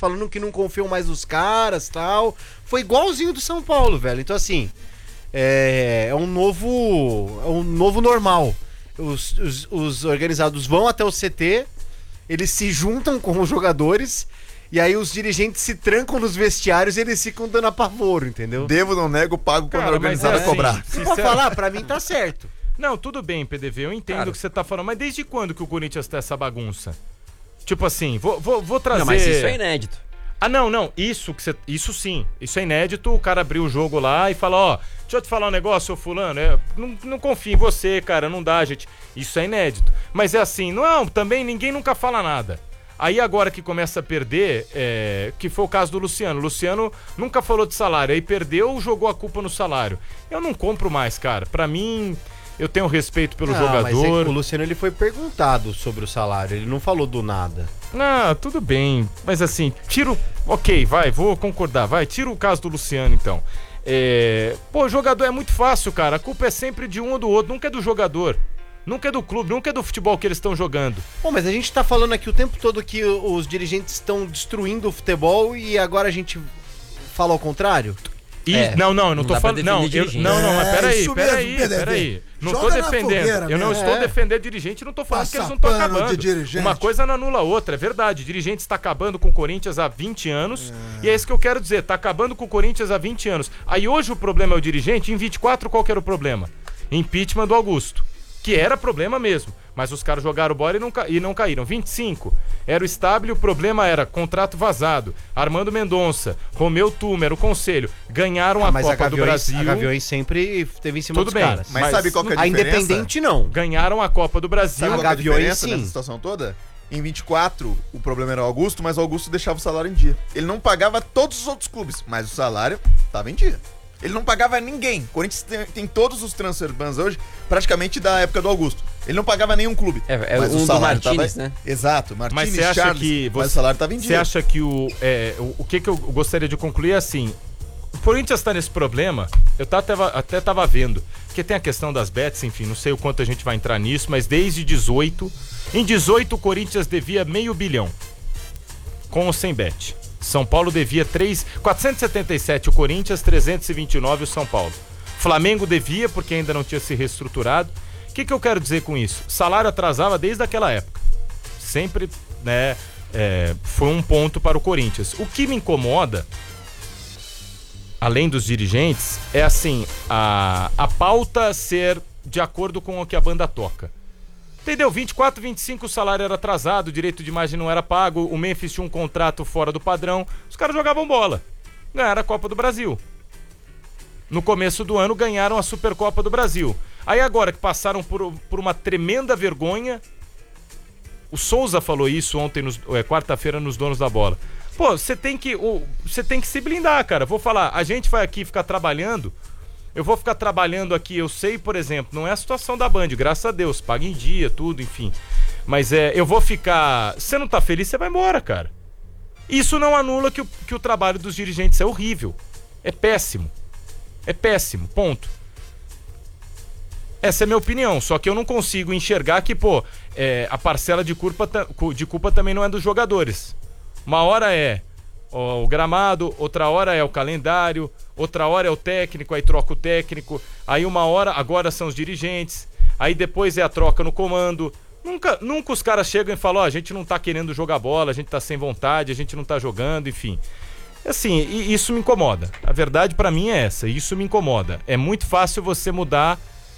falando que não confiam mais nos caras e tal. Foi igualzinho do São Paulo, velho. Então, assim, é um novo normal. Os organizados vão até o CT, eles se juntam com os jogadores, e aí os dirigentes se trancam nos vestiários e eles ficam dando apavoro, entendeu? Devo, não nego, pago quando o organizado assim, cobrar. Não pode falar, pra mim tá certo. Não, tudo bem, PDV, eu entendo o que você tá falando, mas desde quando que o Corinthians tá essa bagunça? Tipo assim, vou trazer... Não, mas isso é inédito. Ah, não, isso sim, isso é inédito, o cara abriu o jogo lá e fala, ó, deixa eu te falar um negócio, ô fulano, não confio em você, cara, não dá, gente, isso é inédito. Mas é assim, não, também ninguém nunca fala nada. Aí agora que começa a perder, que foi o caso do Luciano. O Luciano nunca falou de salário, aí perdeu, jogou a culpa no salário. Eu não compro mais, cara. Pra mim, eu tenho respeito pelo jogador. Mas é que o Luciano ele foi perguntado sobre o salário, ele não falou do nada. Não, tudo bem, mas assim, ok, vou concordar, tira o caso do Luciano então. Pô, jogador é muito fácil, cara, a culpa é sempre de um ou do outro, nunca é do jogador. Nunca é do clube, nunca é do futebol que eles estão jogando. Bom, mas a gente tá falando aqui o tempo todo que os dirigentes estão destruindo o futebol e agora a gente fala ao contrário? Não, eu não tô falando. Não, mas peraí. Não tô defendendo. Eu não estou defendendo dirigente, não tô falando que eles não estão acabando. Uma coisa não anula a outra, é verdade. Dirigente está acabando com o Corinthians há 20 anos. E é isso que eu quero dizer, tá acabando com o Corinthians há 20 anos. Aí hoje o problema é o dirigente, em 24 qual que era o problema? Impeachment do Augusto. Que era problema mesmo, mas os caras jogaram bola e não caíram. 25, era o Stabile, o problema era contrato vazado. Armando Mendonça, Romeu Tuma, era o conselho. Ganharam a Copa do Brasil. A Gaviões sempre teve em cima dos caras. Mas sabe qual que é a diferença? A Independente não. Ganharam a Copa do Brasil. Sabe qual que é a diferença nessa situação toda? Em 24, o problema era o Augusto, mas o Augusto deixava o salário em dia. Ele não pagava todos os outros clubes, mas o salário estava em dia. Ele não pagava ninguém. O Corinthians tem todos os transfer bans hoje, praticamente da época do Augusto. Ele não pagava nenhum clube. Mas o salário do Martínez, né? Exato, Martínez, mas você acha Charles, mas o salário estava em dia. Você acha que o que eu gostaria de concluir é assim, o Corinthians está nesse problema, eu até tava vendo, porque tem a questão das bets, enfim, não sei o quanto a gente vai entrar nisso, mas desde 18, em 18 o Corinthians devia $500 milhão, com ou sem bet. São Paulo devia 477 o Corinthians, 329 o São Paulo. Flamengo devia porque ainda não tinha se reestruturado. O que eu quero dizer com isso? Salário atrasava desde aquela época. Sempre, né, foi um ponto para o Corinthians. O que me incomoda, além dos dirigentes, é assim, a pauta ser de acordo com o que a banda toca. Entendeu? 24, 25 o salário era atrasado, o direito de imagem não era pago, o Memphis tinha um contrato fora do padrão, os caras jogavam bola. Ganharam a Copa do Brasil. No começo do ano ganharam a Supercopa do Brasil. Aí agora que passaram por uma tremenda vergonha, o Souza falou isso ontem, quarta-feira, nos Donos da Bola. Pô, você tem que se blindar, cara. Vou falar, a gente vai aqui ficar trabalhando. Eu vou ficar trabalhando aqui, eu sei, por exemplo, não é a situação da Band, graças a Deus, paga em dia, tudo, enfim. Mas eu vou ficar... Você não tá feliz, você vai embora, cara. Isso não anula que o trabalho dos dirigentes é horrível. É péssimo. É péssimo, ponto. Essa é a minha opinião, só que eu não consigo enxergar que, a parcela de culpa também não é dos jogadores. Uma hora é o gramado, outra hora é o calendário, outra hora é o técnico, aí troca o técnico, aí uma hora, agora são os dirigentes, aí depois é a troca no comando. Nunca os caras chegam e falam, a gente não tá querendo jogar bola, a gente tá sem vontade, a gente não tá jogando, enfim. Assim, isso me incomoda. A verdade pra mim é essa, isso me incomoda. É muito fácil você mudar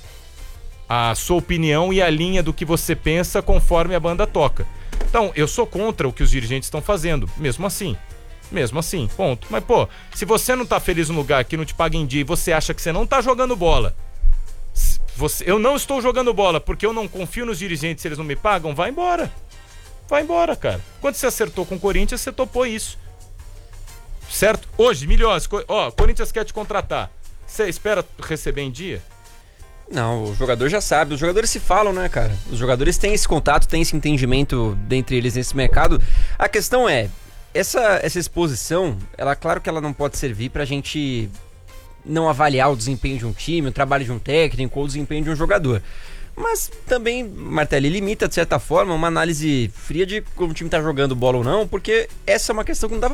a sua opinião e a linha do que você pensa conforme a banda toca. Então, eu sou contra o que os dirigentes estão fazendo, mesmo assim, ponto. Mas, se você não tá feliz no lugar que não te paga em dia e você acha que você não tá jogando bola, eu não estou jogando bola porque eu não confio nos dirigentes, se eles não me pagam, vai embora. Vai embora, cara. Quando você acertou com o Corinthians, você topou isso. Certo? Hoje, Milhões, Corinthians quer te contratar. Você espera receber em dia? Não, o jogador já sabe. Os jogadores se falam, né, cara? Os jogadores têm esse contato, têm esse entendimento dentre eles nesse mercado. A questão é, essa exposição, claro que ela não pode servir pra gente não avaliar o desempenho de um time, o trabalho de um técnico ou o desempenho de um jogador. Mas também, Martelli, limita, de certa forma, uma análise fria de como o time tá jogando bola ou não, porque essa é uma questão que não dá